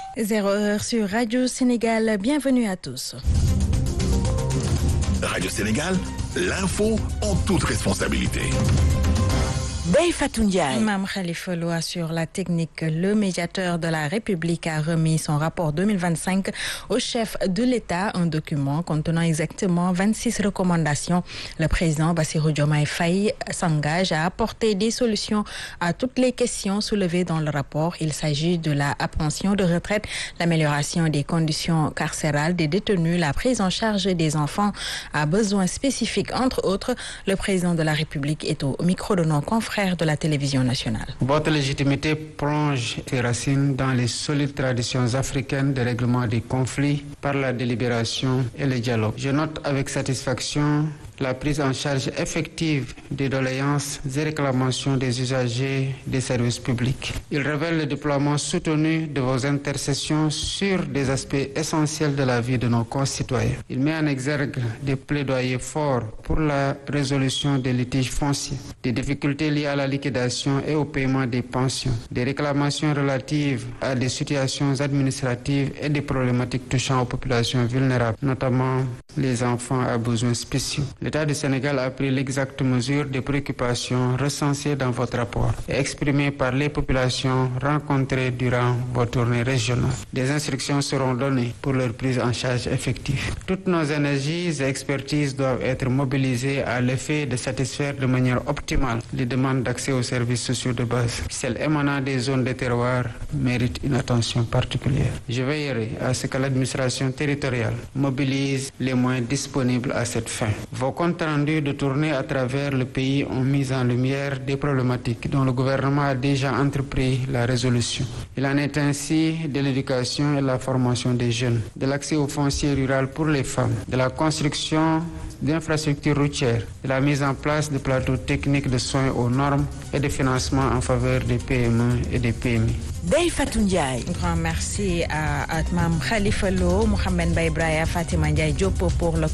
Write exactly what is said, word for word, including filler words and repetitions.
Zéro heure sur Radio Sénégal, bienvenue à tous. Radio Sénégal, l'info en toute responsabilité. Bey Fatou Ndiaye. Mame Khalifa Lo assure la technique. Le médiateur de la République a remis son rapport deux mille vingt-cinq au chef de l'État, un document contenant exactement vingt-six recommandations. Le président Bassirou Diomaye Faye s'engage à apporter des solutions à toutes les questions soulevées dans le rapport. Il s'agit de la pension de retraite, l'amélioration des conditions carcérales des détenus, la prise en charge des enfants à besoins spécifiques, entre autres. Le président de la République est au micro de nos confrères de la télévision nationale. Votre légitimité plonge ses racines dans les solides traditions africaines de règlement des conflits par la délibération et le dialogue. Je note avec satisfaction la prise en charge effective des doléances et réclamations des usagers des services publics. Il révèle le déploiement soutenu de vos intercessions sur des aspects essentiels de la vie de nos concitoyens. Il met en exergue des plaidoyers forts pour la résolution des litiges fonciers, des difficultés liées à la liquidation et au paiement des pensions, des réclamations relatives à des situations administratives et des problématiques touchant aux populations vulnérables, notamment les enfants à besoins spéciaux. L'État du Sénégal a pris l'exacte mesure des préoccupations recensées dans votre rapport et exprimées par les populations rencontrées durant vos tournées régionales. Des instructions seront données pour leur prise en charge effective. Toutes nos énergies et expertises doivent être mobilisées à l'effet de satisfaire de manière optimale les demandes d'accès aux services sociaux de base. Celles émanant des zones de terroir méritent une attention particulière. Je veillerai à ce que l'administration territoriale mobilise les moyens disponibles à cette fin. Vos comptes rendus de tournée à travers le pays ont mis en lumière des problématiques dont le gouvernement a déjà entrepris la résolution. Il en est ainsi de l'éducation et de la formation des jeunes, de l'accès au foncier rural pour les femmes, de la construction d'infrastructures routières, de la mise en place de plateaux techniques de soins aux normes et de financement en faveur des P M E et des P M I. Bey Fatou Ndiaye. Grand merci à, à Mame Khalifa Lo, Mohamed Baye Braya, Fatima Ndiaye Diop pour le